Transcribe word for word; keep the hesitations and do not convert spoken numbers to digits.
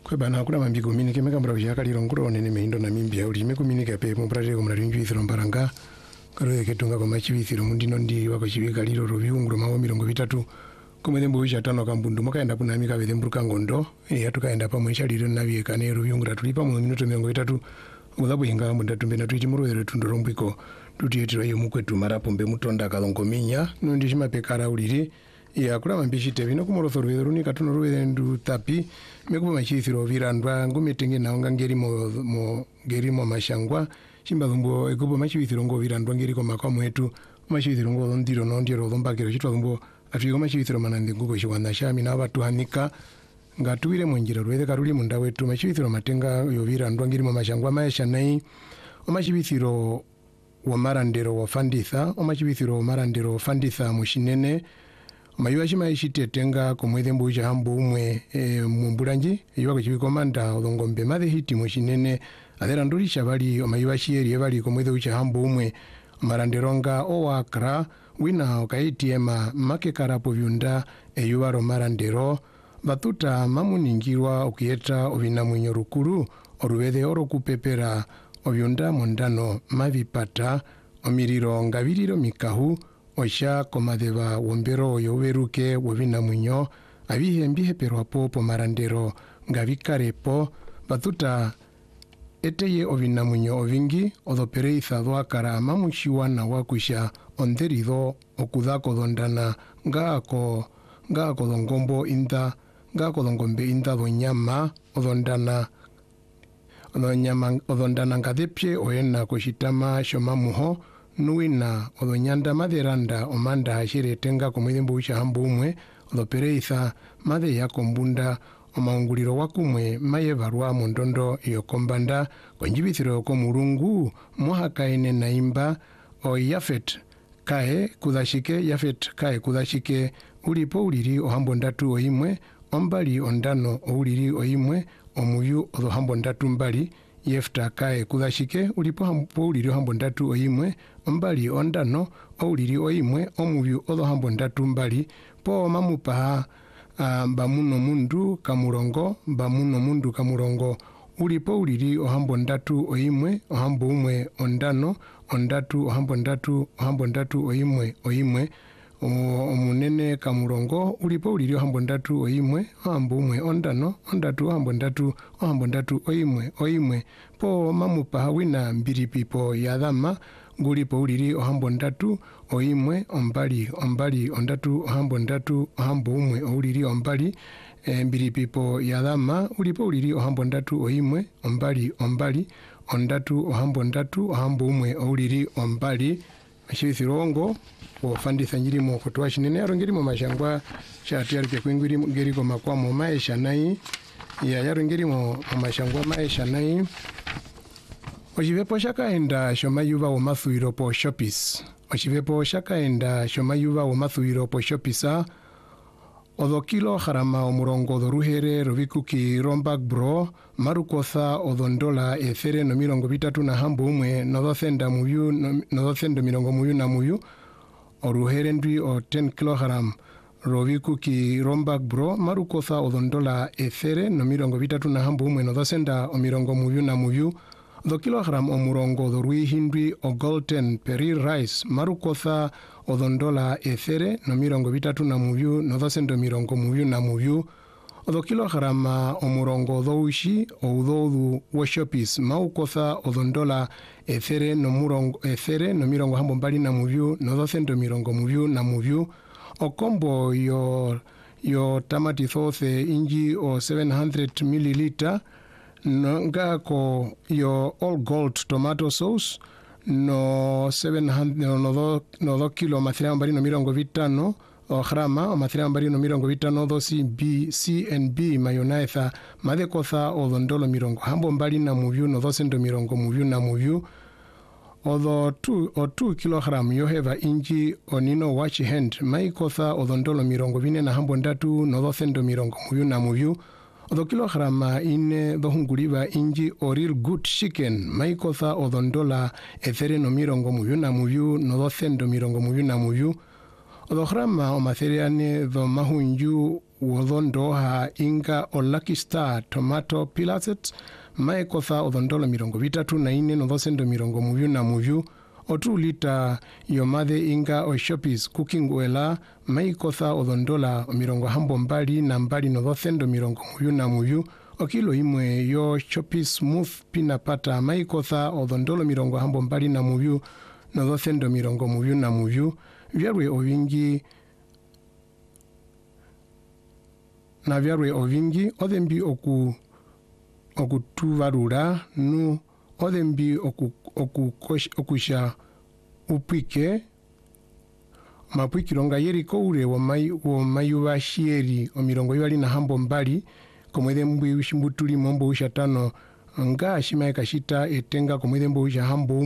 kwebana kuna mambi kuminike mekambura kuchakali ronguro nene meindo na mimbi uli mekuminike pe mupratire kumularinju ithiro mbaranga karo ketunga kwa machivithiro mundino ndi wako chivika liro roviunguro mawo mirongo vitatu kumwene mbu ucha tano kambundu makaenda punami kavete mburuka ngondo ya tukaenda pa mwisha liro navi kane roviungura tulipa mu minuto mirongo vitatu mudhabu hinga munda tumbena tuiti muruwere tundoro mbwiko tutiyetiro iyo mukwetu marapombe mutonda kalongominya nundi chimapekara uliri ya kula mambishite vino kumorothoruwere runika tunoruwere ndu tapi mekupa machivithiro virandwa ngumetenge naonga ngeri mo, mo ngeri mo mashangwa chimbazumbo ekupa machivithiro ngo virandwa ngeri kwa makwa mwetu machivithiro ngo ndiro no ndiro dhombakero chitwazumbo atwiko machivithiro manandi nguko chiwanda shami na watu hanika ngatuwire munjira ruwere karuli munda wetu machivithiro matenga yovirandwa ngeri mo mashangwa maesha nai omachivithiro wa marandero wa fanditha omachivithiro wa marandero wa fanditha mushinene mayuwa chima ishitetenga kumwethe mbuja hambu umwe e, mumbulanji yuwa kuchivikomanda udhongombe mathe hiti mushinene athera nduli chavali omayuwa chieri evali kumwethe ucha hambu umwe maranderonga owakra wina okaitiema makekarapo vyunda eyuwa ro marandero vatuta mamuningirwa okuyeta ovinamwinyo rukuru oruwethe orokupepera ovyunda mondano mavipata omiriro ngaviriro mikahu osha komadheva wombero yoweruke wovinamwinyo avihembiheperwapo pomarandero ngavikarepo vatuta eteye ovinamwinyo ovingi odhopereitha dhoakara mamuchiwana wakusha onderidho okudhakodhondana ngaako ngaako dhongombo inda ngaako dhongombe inda dhonyama odhondana odhonyama odhondana ngathepye oyena koshitama shomamuho nuwina odhonyanda matheranda omanda hashiretenga kumwethe mbucha hambu umwe odhopereitha mathe yakombunda omaunguliro wakumwe mayevarwa mundondo yokombanda kwenjivithiro komulungu mwahakaene naimba o Yafet kae kuthashike Yafet kae kuthashike ulipo uliri ohambo ndatu oimwe ombali ondano ouliri oimwe omuyu odhohambo ndatu mbali Yefta kae kuthashike ulipo hambo uliri ohambo ndatu oimwe ombali ondano ouliri oimwe omuyu odhohambo ndatu mbali po mamupaha uh, bamuno mundu kamurongo bamuno mundu kamurongo ulipo uliri ohambo ndatu oimwe ohambo umwe ondano ondatu ohambo ndatu ohambo ndatu oimwe oimwe omunene kamurongo ulipo uliri ohambo ndatu oimwe ohambo umwe ondano ondatu ohambo ndatu ohambo ndatu oimwe oimwe po mamupaha wina mbiripipo yadhama ngulipo uliri ohambo ndatu oimwe ombali ombali ondatu ohambo ndatu ohambo umwe ouliri ombali e, mbiripipo yadhama ulipo uliri ohambo ndatu oimwe ombali ombali ondatu ohambo ndatu ohambo umwe ouliri ombali machivithirongo ofanditha njirimo kutoa shinene arongirimo mashangwa shati yaruke kwingiri ngeriko makwamo maesha nai ya yarongirimo mashangwa maesha nai ochivepo shakaenda shomayuva womathuwiro po shopis ochivepo shakaenda shomayuva womathuwiro po shopisa odho kilo harama omurongo dhoruhere rovikuki rombak bro marukotha odho ndola ethere no mirongo vitatu na hambo umwe nodhothenda muyu nodhothendo mirongo muyu na muyu oruhere ndwi o ten kilogram rovikuki rombak bro marukotha odho ndola ethere no mirongo vitatu na hambo umwe nodhothenda o mirongo muyu na muyu dho kilogram omurongo dhorwihindwi o golden peri rice marukotha odho ndola ethere no mirongo vitatu na muyu nodhothendo mirongo muyu na muyu odho kilograma omurongo dhoushi oudhoudhu woshopis maukotha odho ndola ethere no murongo ethere no mirongo hambo mbali na muyu nodhothendo mirongo muyu na muyu okombo yo yo tamati thothe inji o seven hundred milliliter ngako yo all gold tomato sauce no seven hundred no do no do kilo mathira mbali no mirongo vitano o grama o mathira mbali no mirongo vitano do C B C N B mayonnaise made kotha o dondolo mirongo hambo mbali na muvyu no dosendo mirongo muvyu na muvyu Odo two o two kilogram yo heva inji onino watch hand mai kotha odondolo mirongo vine na hambo ndatu no dothendo mirongo muvyu na muvyu odo kilograma ine dohunguliva inji o real good chicken mai kotha odondola ethere no mirongo muvyu na muvyu no dothendo mirongo muvyu na muvyu odo grama o matheriane do mahunju wodhondoha inga o Lucky Star tomato pilacet maekotha odhondola mirongo vitatu na ine nodhosendo mirongo muvyu na muvyu otu lita yomathe inga o Shoppies cooking wela maikotha odhondola mirongo hambo mbali na mbali nodhosendo mirongo muvyu na muvyu okilo imwe yo Shoppies smooth pinapata maikotha odhondola mirongo hambo mbali na muvyu nodhosendo mirongo muvyu na muvyu vyarwe ovingi na vyarwe ovingi odhembi oku okutuvarura nu odhembi oku oku okusha upwike mapwikilonga yeriko ule wa mai wa mayuva shieri o mirongo ivali na hambo mbali komwedhembwi ushimbutuli mombo ushatano nga shimaeka shita etenga komwedhembo usha hambo